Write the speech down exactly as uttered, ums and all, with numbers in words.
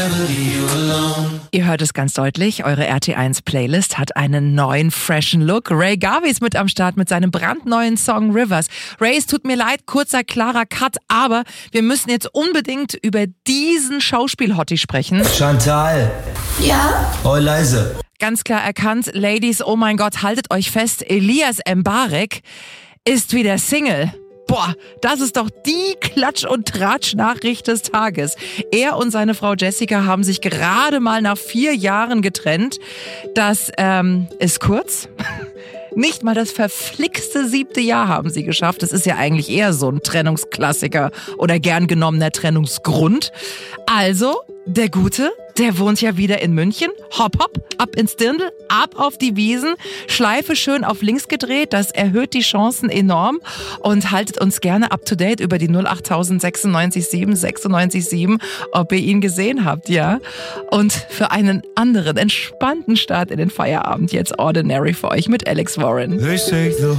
Ihr hört es ganz deutlich, eure R T eins Playlist hat einen neuen, freshen Look. Ray Garvey ist mit am Start mit seinem brandneuen Song Rivers. Ray, es tut mir leid, kurzer, klarer Cut, aber wir müssen jetzt unbedingt über diesen Schauspiel-Hottie sprechen. Chantal. Ja? Oh, leise. Ganz klar erkannt, Ladies, oh mein Gott, haltet euch fest, Elias Mbarek ist wieder Single. Boah, das ist doch die Klatsch- und Tratsch-Nachricht des Tages. Er und seine Frau Jessica haben sich gerade mal nach vier Jahren getrennt. Das ähm, ist kurz. Nicht mal das verflixte siebte Jahr haben sie geschafft. Das ist ja eigentlich eher so ein Trennungsklassiker oder gern genommener Trennungsgrund. Also, der Gute, der wohnt ja wieder in München. Hopp, hopp, ab ins Dirndl, ab auf die Wiesen. Schleife schön auf links gedreht. Das erhöht die Chancen enorm. Und haltet uns gerne up to date über die null acht sechsundneunzig sieben sechsundneunzig sieben, ob ihr ihn gesehen habt, ja. Und für einen anderen, entspannten Start in den Feierabend jetzt Ordinary für euch mit Alex Warren. They say the